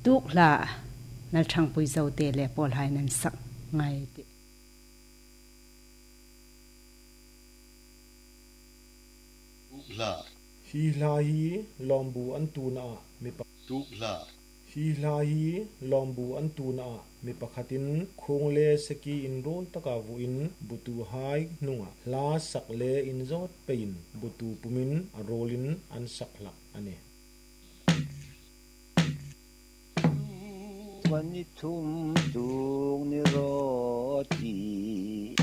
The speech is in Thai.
ตุกละนั่นช่างปุยเจ้าเตะและปอลหายนั่นสักไงติฮีลาฮีลอมบูอันตูนามีปะตุกลาฮีลาฮีลอมบูอันตูนามีปะขัดินคงเลสกีอินโรนตะกาวูอินบุตูไฮนุงะลาสักเลอินจอดเปินบุตูปุมินอโรลินอันสักหลักอันเนวันนี้ทุ่มตูงนิโรตี